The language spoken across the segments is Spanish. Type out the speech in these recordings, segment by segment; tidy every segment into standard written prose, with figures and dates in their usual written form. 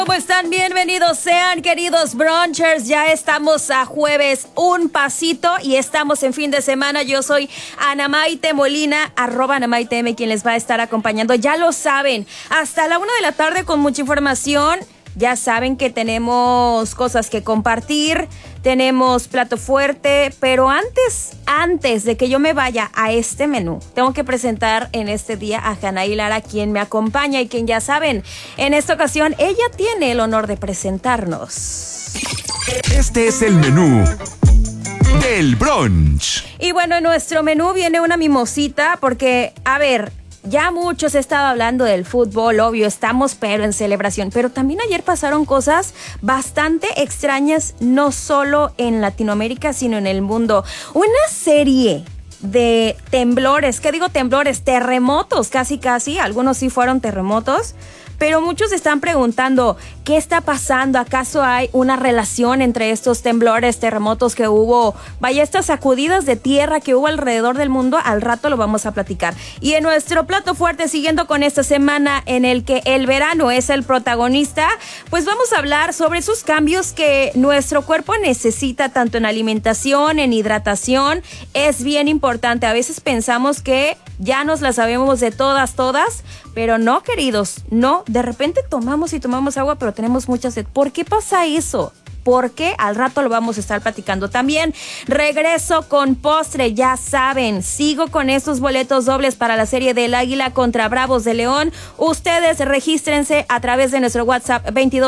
¿Cómo están? Bienvenidos sean, queridos brunchers. Ya estamos a jueves, un pasito, y estamos en fin de semana. Yo soy Ana Maite Molina, @AnaMaiteM, quien les va a estar acompañando. Ya lo saben, hasta la 1 de la tarde con mucha información. Ya saben que tenemos cosas que compartir, tenemos plato fuerte, pero antes de que yo me vaya a este menú, tengo que presentar en este día a Janaí Lara, quien me acompaña y quien ya saben, en esta ocasión ella tiene el honor de presentarnos. Este es el menú del brunch. Y bueno, en nuestro menú viene una mimosita porque, a ver, ya muchos he estado hablando del fútbol, obvio, estamos pero en celebración, pero también ayer pasaron cosas bastante extrañas, no solo en Latinoamérica, sino en el mundo. Una serie de temblores, ¿qué digo temblores? Terremotos, casi, algunos sí fueron terremotos. Pero muchos están preguntando, ¿qué está pasando? ¿Acaso hay una relación entre estos temblores, terremotos que hubo? Vaya, estas sacudidas de tierra que hubo alrededor del mundo, al rato lo vamos a platicar. Y en nuestro plato fuerte, siguiendo con esta semana en el que el verano es el protagonista, pues vamos a hablar sobre esos cambios que nuestro cuerpo necesita, tanto en alimentación, en hidratación. Es bien importante. A veces pensamos que ya nos la sabemos de todas, pero no, queridos, no. De repente tomamos agua, pero tenemos mucha sed. ¿Por qué pasa eso? ¿Por qué? Al rato lo vamos a estar platicando también. Regreso con postre, ya saben. Sigo con estos boletos dobles para la serie del Águila contra Bravos de León. Ustedes regístrense a través de nuestro WhatsApp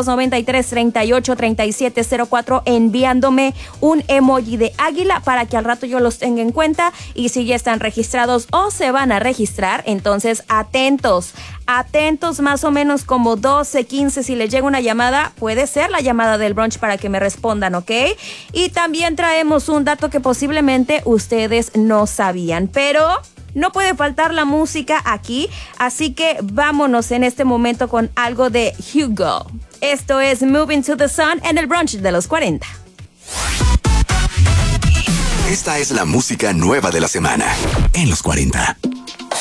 2293-383704 enviándome un emoji de águila para que al rato yo los tenga en cuenta. Y si ya están registrados o se van a registrar, entonces atentos, más o menos como 12:15. Si les llega una llamada, puede ser la llamada del brunch para que me respondan, ¿ok? Y también traemos un dato que posiblemente ustedes no sabían, pero no puede faltar la música aquí, así que vámonos en este momento con algo de Hugo. Esto es Moving to the Sun en el brunch de los 40. Esta es la música nueva de la semana en los 40.